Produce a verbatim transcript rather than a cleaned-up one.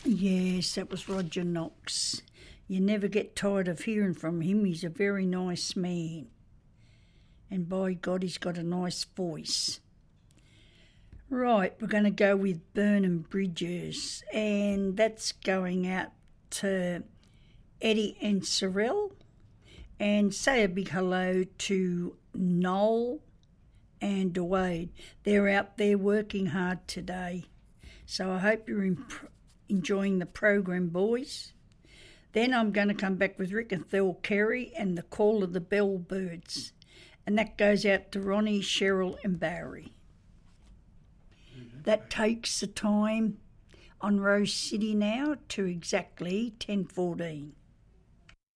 Yes, that was Roger Knox. You never get tired of hearing from him. He's a very nice man. And by God, he's got a nice voice. Right, we're going to go with Burnham Bridges, and that's going out to Eddie and Sorrel. And say a big hello to Noel and Dwayne. They're out there working hard today. So I hope you're imp- enjoying the program, boys. Then I'm going to come back with Rick and Thel Carey and the Call of the Bellbirds. And that goes out to Ronnie, Cheryl and Barry. Mm-hmm. That takes the time on Rose City now to exactly ten fourteen.